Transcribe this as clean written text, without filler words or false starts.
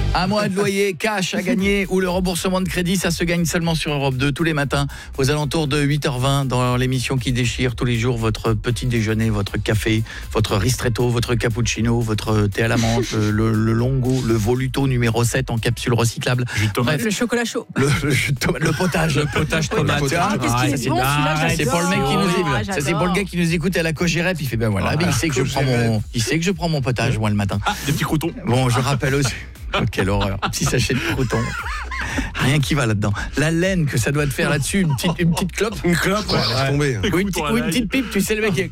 Un mois de loyer, cash à gagner ou le remboursement de crédit, ça se gagne seulement sur Europe 2 tous les matins aux alentours de 8h20 dans l'émission qui déchire tous les jours votre petit déjeuner, votre café, votre ristretto, votre cappuccino, votre thé à la menthe, le longo, le voluto numéro 7 en capsule recyclable. Bref, le chocolat chaud. Le jus de tomate, le potage. Le potage tomate. Qu'est-ce qu'il est bon celui-là, c'est pour le mec qui nous écoute. j'adore. Ça c'est pour le gars qui nous écoute à la Cogerep, il fait ben voilà, il sait que je prends mon potage moi le matin. Ah, des petits croutons. Bon, je rappelle aussi. Oh, quelle horreur. Petit sachet de croutons. Rien qui va là-dedans. La laine que ça doit te faire là-dessus, une petite clope. Une clope, laisse tomber. Ou une petite pipe, tu sais le mec